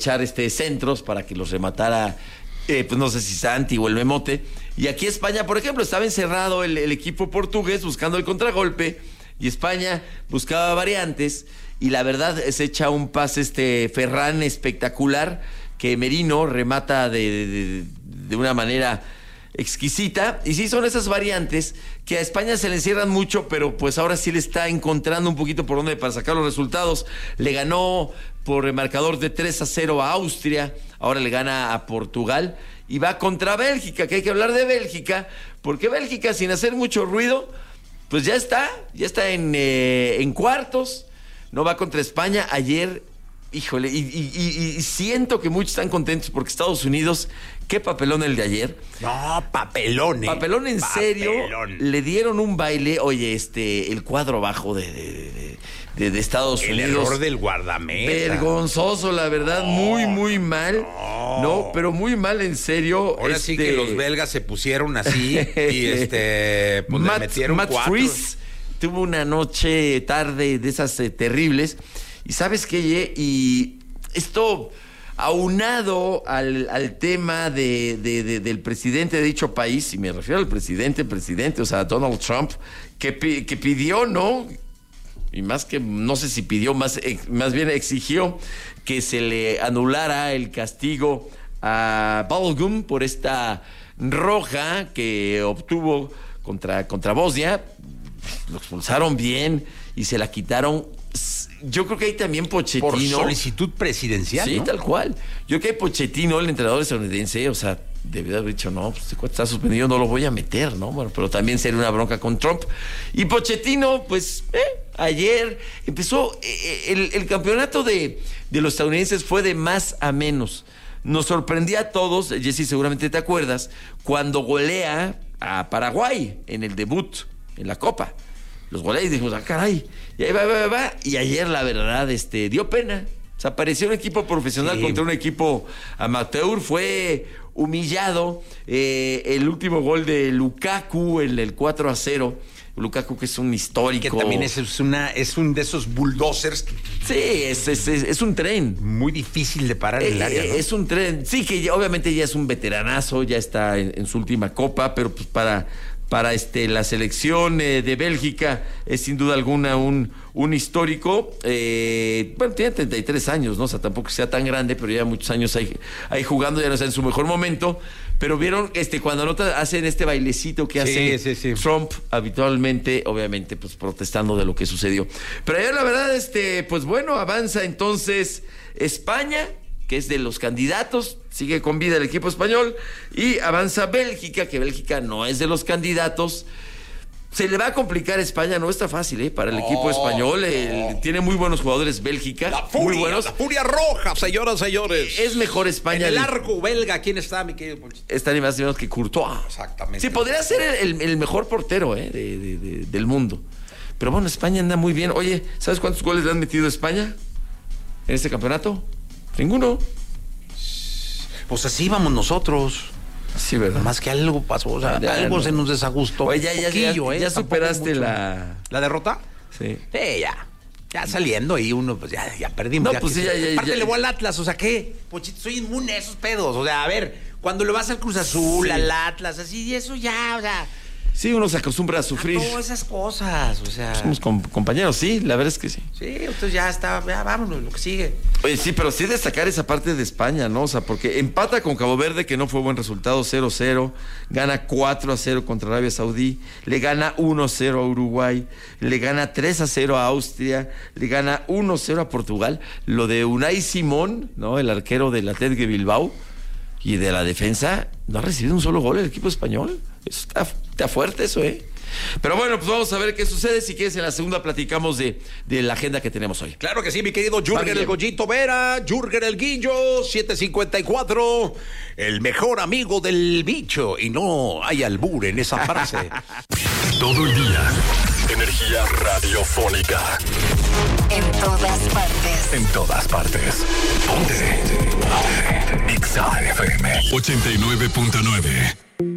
echar centros para que los rematara, pues no sé si Santi o el Memote. Y aquí España, por ejemplo, estaba encerrado el equipo portugués buscando el contragolpe y España buscaba variantes y la verdad se echa un pase Ferran espectacular que Merino remata de una manera exquisita. Y sí, son esas variantes que a España se le encierran mucho, pero pues ahora sí le está encontrando un poquito por dónde para sacar los resultados. Le ganó por el marcador de 3-0 a Austria, ahora le gana a Portugal y va contra Bélgica, que hay que hablar de Bélgica, porque Bélgica, sin hacer mucho ruido, pues ya está en cuartos, no va contra España. Ayer, híjole, y siento que muchos están contentos porque Estados Unidos, qué papelón el de ayer. No, papelón, Papelón en serio. Le dieron un baile, oye, el cuadro bajo de Estados Unidos. El error del guardameta. Vergonzoso, la verdad, muy mal. No, pero muy mal, en serio. Ahora sí que los belgas se pusieron así y pues le metieron Matt 4. Fries tuvo una tarde de esas terribles. Y ¿sabes qué? Y esto aunado al tema del presidente de dicho país, y me refiero al presidente, o sea, Donald Trump, que pidió, ¿no? Y más que, no sé si pidió, más bien exigió que se le anulara el castigo a Balgum por esta roja que obtuvo contra Bosnia. Lo expulsaron bien y se la quitaron. Yo creo que hay también Pochettino. Por solicitud presidencial, sí, ¿no? Tal cual. Yo creo que Pochettino, el entrenador estadounidense, o sea, debería haber dicho, no, pues está suspendido, no lo voy a meter, ¿no? Bueno, pero también sería una bronca con Trump. Y Pochettino, pues, ayer empezó el campeonato de los estadounidenses fue de más a menos. Nos sorprendía a todos, Jessy, seguramente te acuerdas, cuando golea a Paraguay en el debut, en la Copa. Los golea y dijimos, caray, y ahí va. Y ayer, la verdad, dio pena. O sea, parecía un equipo profesional contra un equipo amateur. Fue humillado. El último gol de Lukaku, el 4-0. Lukaku, que es un histórico. Que también es un de esos bulldozers. Sí, es un tren. Muy difícil de parar en el área, ¿no? Es un tren. Sí, que obviamente ya es un veteranazo, ya está en su última copa, pero pues para la selección de Bélgica es sin duda alguna un histórico. Bueno, tiene 33 años, ¿no? O sea, tampoco sea tan grande, pero ya muchos años ahí jugando, ya no está en su mejor momento. Pero vieron, cuando hacen este bailecito que hace Trump habitualmente, obviamente, pues protestando de lo que sucedió. Pero ayer, la verdad, pues bueno, avanza entonces España, que es de los candidatos, sigue con vida el equipo español, y avanza Bélgica, que Bélgica no es de los candidatos. Se le va a complicar a España, no está fácil, para el equipo español. Tiene muy buenos jugadores Bélgica, muy buenos. La furia roja, señoras, señores. Es mejor España. En el arco belga, ¿quién está, mi querido Ponchito? Está ni más ni menos que Courtois. Exactamente. Sí, podría ser el mejor portero del mundo. Pero bueno, España anda muy bien. Oye, ¿sabes cuántos goles le han metido a España en este campeonato? Ninguno. Pues así vamos nosotros. Sí, ¿verdad? Más que algo pasó, o sea, algo no se nos desajustó. Oye, ya superaste la derrota. Sí. Ya saliendo ahí uno, pues ya perdimos. No, pues sí, aparte le voy al Atlas, o sea, ¿qué? Pochito, soy inmune a esos pedos. O sea, a ver, cuando le vas al Cruz Azul, al Atlas, así, y eso ya, o sea. Sí, uno se acostumbra a sufrir. Todas esas cosas, o sea. Somos compañeros, sí, la verdad es que sí. Sí, entonces ya vámonos, lo que sigue. Oye, sí, pero sí destacar esa parte de España, ¿no? O sea, porque empata con Cabo Verde, que no fue buen resultado, 0-0. Gana 4-0 contra Arabia Saudí. Le gana 1-0 a Uruguay. Le gana 3-0 a Austria. Le gana 1-0 a Portugal. Lo de Unai Simón, ¿no? El arquero del Athletic de Bilbao. Y de la defensa, no ha recibido un solo gol el equipo español. Eso está fuerte eso, Pero bueno, pues vamos a ver qué sucede. Si quieres, en la segunda platicamos de la agenda que tenemos hoy. Claro que sí, mi querido Jürgen el Goyito Vera, Jürgen el Guillo, 754, el mejor amigo del bicho. Y no hay albur en esa frase. Todo el día, energía radiofónica. En todas partes. En todas partes. Ponte. Exa FM 89.9.